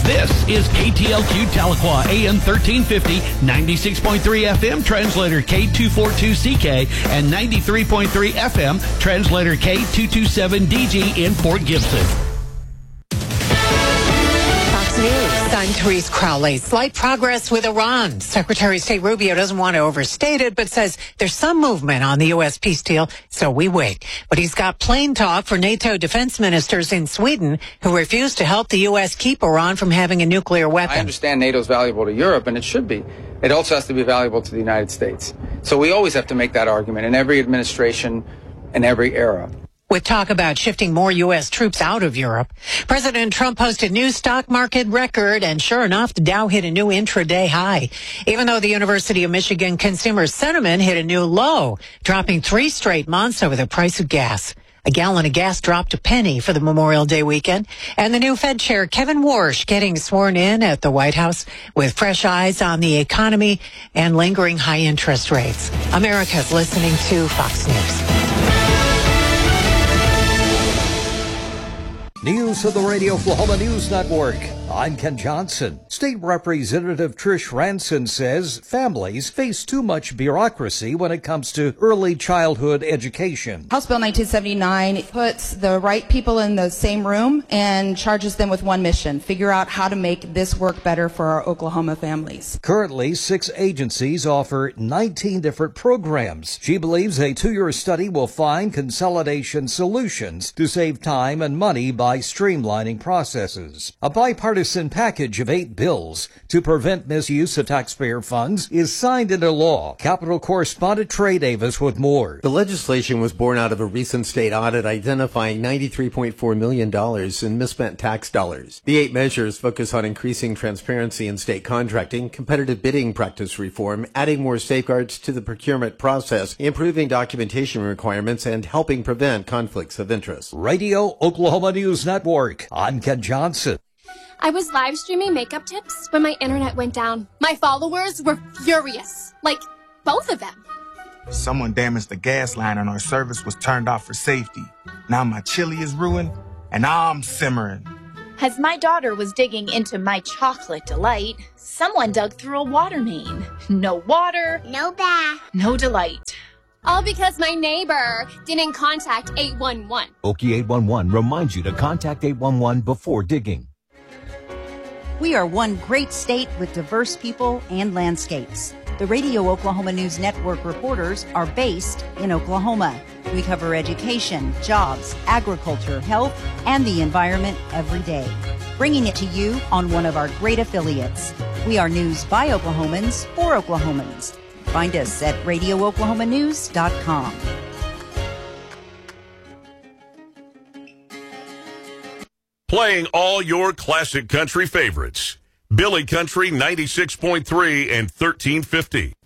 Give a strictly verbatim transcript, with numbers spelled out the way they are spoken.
This is K T L Q Tahlequah, A M thirteen fifty, ninety-six point three F M, translator K two forty-two C K, and ninety-three point three F M, translator K two twenty-seven D G in Fort Gibson. Fox News. I'm Therese Crowley. Slight progress with Iran. Secretary of State Rubio doesn't want to overstate it, but says there's some movement on the U S peace deal, so we wait. But he's got plain talk for NATO defense ministers in Sweden who refuse to help the U S keep Iran from having a nuclear weapon. I understand NATO is valuable to Europe, and it should be. It also has to be valuable to the United States. So we always have to make that argument in every administration, in every era. With talk about shifting more U S troops out of Europe, President Trump posted new stock market record, and sure enough, the Dow hit a new intraday high. Even though the University of Michigan consumer sentiment hit a new low, dropping three straight months over the price of gas. A gallon of gas dropped a penny for the Memorial Day weekend. And the new Fed Chair, Kevin Warsh, getting sworn in at the White House with fresh eyes on the economy and lingering high interest rates. America's listening to Fox News. News of the Radio Oklahoma News Network. I'm Ken Johnson. State Representative Trish Ranson says families face too much bureaucracy when it comes to early childhood education. House Bill nineteen seventy-nine puts the right people in the same room and charges them with one mission: figure out how to make this work better for our Oklahoma families. Currently, six agencies offer nineteen different programs. She believes a two-year study will find consolidation solutions to save time and money by streamlining processes. A bipartisan package of eight bills to prevent misuse of taxpayer funds is signed into law. Capitol correspondent Trey Davis with more. The legislation was born out of a recent state audit identifying ninety-three point four million dollars in misspent tax dollars. The eight measures focus on increasing transparency in state contracting, competitive bidding practice reform, adding more safeguards to the procurement process, improving documentation requirements, and helping prevent conflicts of interest. Radio Oklahoma News Network. I'm Ken Johnson. I was live streaming makeup tips when my internet went down. My followers were furious. Like, both of them. Someone damaged the gas line and our service was turned off for safety. Now my chili is ruined and I'm simmering. As my daughter was digging into my chocolate delight, someone dug through a water main. No water. No bath. No delight. All because my neighbor didn't contact eight one one. Okie eight one one reminds you to contact eight one one before digging. We are one great state with diverse people and landscapes. The Radio Oklahoma News Network reporters are based in Oklahoma. We cover education, jobs, agriculture, health, and the environment every day, bringing it to you on one of our great affiliates. We are news by Oklahomans for Oklahomans. Find us at radio oklahoma news dot com. Playing all your classic country favorites. Billy Country ninety-six point three and thirteen fifty.